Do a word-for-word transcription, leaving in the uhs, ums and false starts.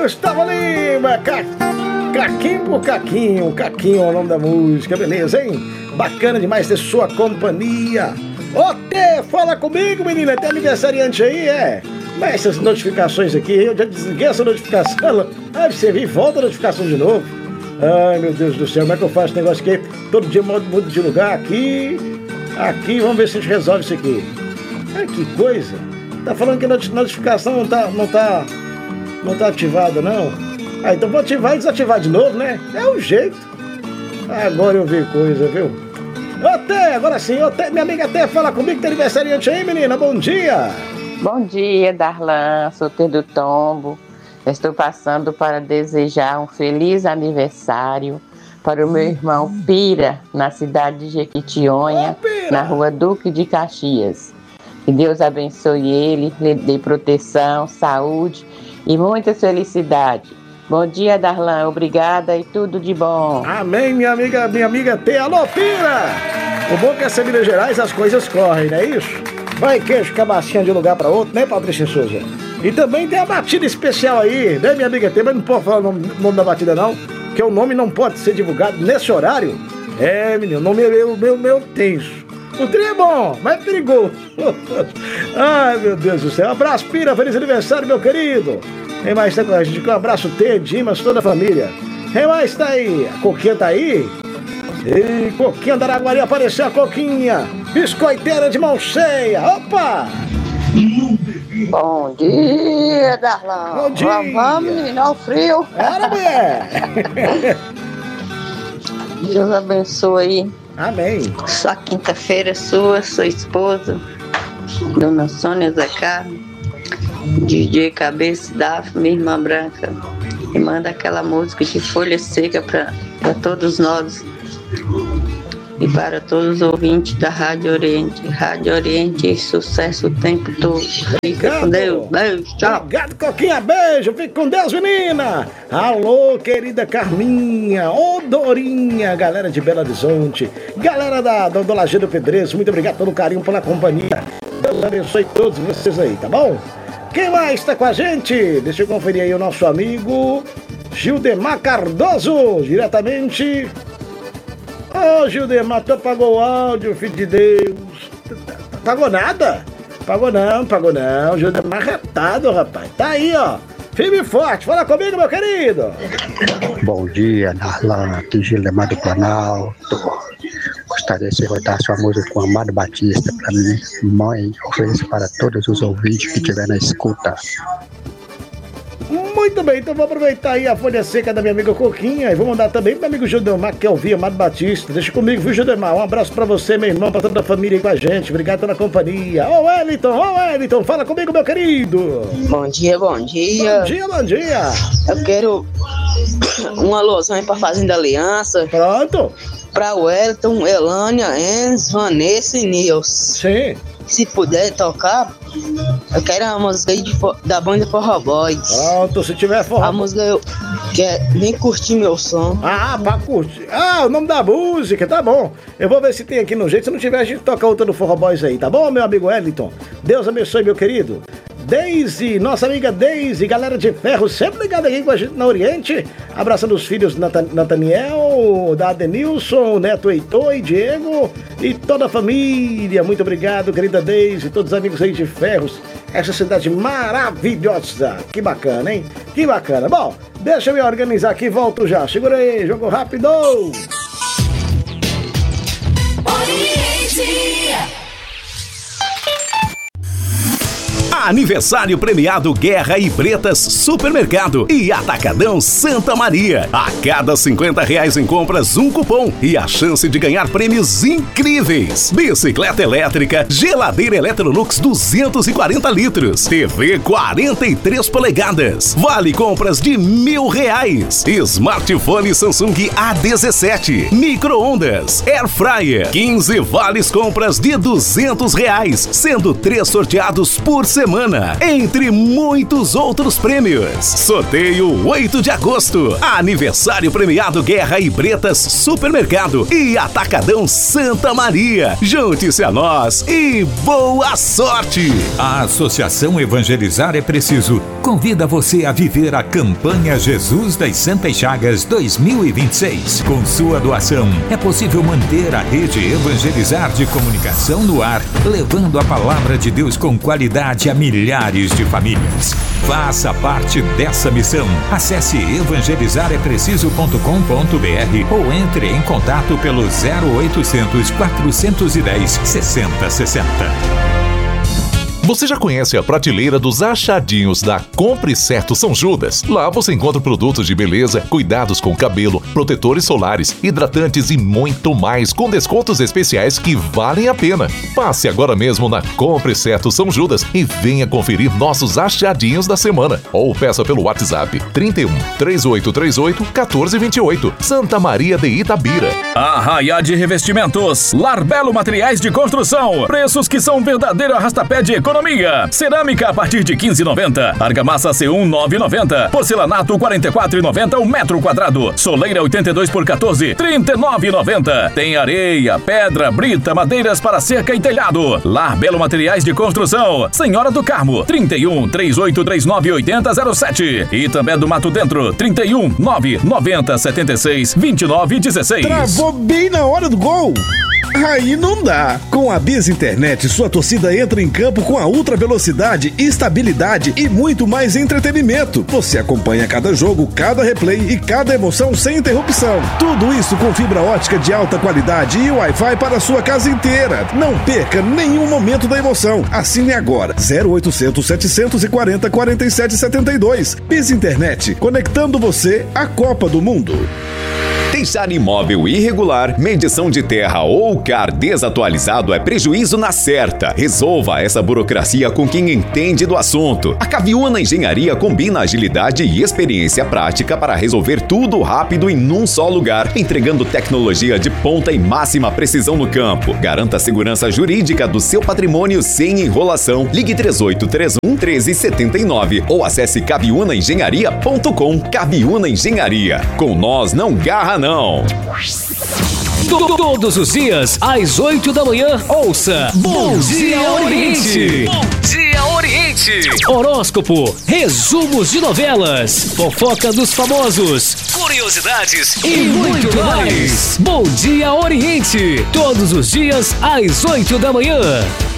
Gustavo Lima, Ca... Caquinho por Caquinho, Caquinho é o nome da música, beleza, hein? Bacana demais ter sua companhia. Ô, Tê, fala comigo, menina, tem aniversariante aí, é? Mas essas notificações aqui, eu já desliguei essa notificação, aí você vir, volta a notificação de novo. Ai, meu Deus do céu, como é que eu faço esse negócio aqui? Todo dia mudo de lugar, aqui, aqui, vamos ver se a gente resolve isso aqui. Ai, que coisa. Tá falando que a notificação não tá, não tá, não tá ativada, não? Ah, então vou ativar e desativar de novo, né? É o jeito. Agora eu vi coisa, viu? Ô, Té, agora sim, ô, Té, minha amiga Té, fala comigo que tem aniversariante aí, menina, bom dia. Bom dia, Darlan, sou Té do Tombo. Estou passando para desejar um feliz aniversário para o meu irmão Pira, na cidade de Jequitinhonha, oh, na rua Duque de Caxias. Que Deus abençoe ele, lhe dê proteção, saúde e muita felicidade. Bom dia, Darlan, obrigada e tudo de bom. Amém, minha amiga, minha amiga T. Alô, Pira! O bom é que essa Minas Gerais as coisas correm, não é isso? Vai queijo, cabacinha de um lugar para outro, né, Patrícia Souza? E também tem a batida especial aí, né, minha amiga T? Mas não pode falar o nome, nome da batida, não, porque o nome não pode ser divulgado nesse horário. É, menino, o nome é meu, meu, meu tenso. O trem é bom, mas é perigoso. Ai, meu Deus do céu. Um abraço, Pira, feliz aniversário, meu querido. Quem mais tá com a gente? Um abraço, T, Dimas, toda a família. Quem mais tá aí? A Coquinha tá aí? Ei, Coquinha da Araguari, apareceu a Coquinha. Biscoiteira de mão cheia. Opa! Bom dia, Darlan. Bom dia. Vamos, vamos, menino, ao frio. Era, mulher. Deus abençoe. Amém. Só quinta-feira sua, sua esposa, Dona Sônia Zé Carlos, D J Cabeça Daf, minha irmã Branca. E manda aquela música de Folha Seca para todos nós e para todos os ouvintes da Rádio Oriente. Rádio Oriente, sucesso o tempo todo. Fica Obrigado. com Deus. Beijo, tchau. Obrigado, Coquinha. Beijo. Fique com Deus, menina. Alô, querida Carminha. Ô, Dorinha. Galera de Belo Horizonte. Galera da, do, do Lajeado Pedreiro. Muito obrigado pelo carinho, pela companhia. Deus abençoe todos vocês aí, tá bom? Quem mais tá com a gente? Deixa eu conferir aí o nosso amigo Gildemar Cardoso. Diretamente... Ô, oh, Gildemar, tu apagou o áudio, filho de Deus. Pagou nada? Pagou não, pagou não. Gildemar retado, rapaz. Tá aí, ó. Firme e forte. Fala comigo, meu querido. Bom dia, Darlan. Aqui Gildemar do Planalto. Gostaria de rodar sua música com Amado Batista para mim. Mãe, ofereço para todos os ouvintes que estiver na escuta. Muito bem, então vou aproveitar aí a folha seca da minha amiga Coquinha e vou mandar também pro meu amigo Gildemar, que quer ouvir, Amado Batista. Deixa comigo, viu, Gildemar? Um abraço pra você, meu irmão, pra toda a família aí com a gente. Obrigado pela companhia. Ô, Wellington, ô, Wellington, fala comigo, meu querido. Bom dia, bom dia. Bom dia, bom dia. Eu quero uma alusão aí pra Fazenda Aliança. Pronto. Pra Wellington, Elânia, Enzo, Vanessa e Nils. Sim. Se puder tocar, eu quero a música aí de, da banda Forró Boys. Pronto, se tiver forró. A música eu quero nem curtir meu som. Ah, pra curtir. Ah, o nome da música, tá bom. Eu vou ver se tem aqui no jeito. Se não tiver, a gente toca outra do Forró Boys aí, tá bom, meu amigo Wellington? Deus abençoe, meu querido. Deise, nossa amiga Deise, galera de ferro, sempre ligada aqui com a gente na Oriente. Abraçando os filhos Nathaniel, da Adenilson, Neto Heitor e Diego e toda a família. Muito obrigado, querida Deise, todos os amigos aí de ferros. Essa cidade maravilhosa. Que bacana, hein? Que bacana. Bom, deixa eu me organizar aqui, volto já. Segura aí, jogo rápido. Oriente. Aniversário premiado Guerra e Pretas Supermercado e Atacadão Santa Maria. A cada cinquenta reais em compras, um cupom e a chance de ganhar prêmios incríveis. Bicicleta elétrica, geladeira Electrolux duzentos e quarenta litros, T V quarenta e três polegadas, vale compras de mil reais, smartphone Samsung A dezessete, micro-ondas, air fryer, quinze vales compras de duzentos reais, sendo três sorteados por semana. semana, entre muitos outros prêmios. Sorteio oito de agosto, aniversário premiado Guerra e Bretas Supermercado e Atacadão Santa Maria. Junte-se a nós e boa sorte! A Associação Evangelizar é Preciso convida você a viver a campanha Jesus das Santas Chagas dois mil e vinte e seis. Com sua doação, é possível manter a rede Evangelizar de comunicação no ar, levando a palavra de Deus com qualidade a milhares de famílias. Faça parte dessa missão. Acesse evangelizar é preciso ponto com ponto br ou entre em contato pelo zero oitocentos, quatrocentos e dez, sessenta sessenta. Você já conhece a prateleira dos achadinhos da Compre Certo São Judas? Lá você encontra produtos de beleza, cuidados com cabelo, protetores solares, hidratantes e muito mais, com descontos especiais que valem a pena. Passe agora mesmo na Compre Certo São Judas e venha conferir nossos achadinhos da semana. Ou peça pelo WhatsApp trinta e um, três oito três oito, um quatro dois oito, Santa Maria de Itabira. Arraia de Revestimentos, Larbelo Materiais de Construção, preços que são verdadeiro arrastapé de economia. Cerâmica a partir de quinze reais e noventa centavos. Argamassa C um nove reais e noventa centavos. Porcelanato quarenta e quatro reais e noventa centavos o metro quadrado. Soleira oitenta e dois por quatorze reais, trinta e nove reais e noventa centavos. Tem areia, pedra, brita, madeiras para cerca e telhado. Larbelo Materiais de Construção, Senhora do Carmo, trinta e um, três oito três nove, oito zero zero sete. E também do Mato Dentro, trinta e um, nove noventa, setenta e seis, vinte e nove, dezesseis. Travou bem na hora do gol! Aí não dá. Com a Biz Internet, sua torcida entra em campo com a ultra velocidade, estabilidade e muito mais entretenimento. Você acompanha cada jogo, cada replay e cada emoção sem interrupção. Tudo isso com fibra ótica de alta qualidade e Wi-Fi para a sua casa inteira. Não perca nenhum momento da emoção. Assine agora. zero oitocentos, setecentos e quarenta, quarenta e sete setenta e dois. Biz Internet, conectando você à Copa do Mundo. Deixar imóvel irregular, medição de terra ou C A R desatualizado é prejuízo na certa. Resolva essa burocracia com quem entende do assunto. A Caviúna Engenharia combina agilidade e experiência prática para resolver tudo rápido em num só lugar, entregando tecnologia de ponta e máxima precisão no campo. Garanta a segurança jurídica do seu patrimônio sem enrolação. Ligue três oito três um, um três sete nove ou acesse caviúna engenharia ponto com. Caviúna Engenharia. Com nós não garra não. Todos os dias, às oito da manhã, ouça Bom Dia Oriente. Bom Dia Oriente. Horóscopo, resumos de novelas, fofoca dos famosos, curiosidades e muito mais. Bom Dia Oriente. Todos os dias, às oito da manhã.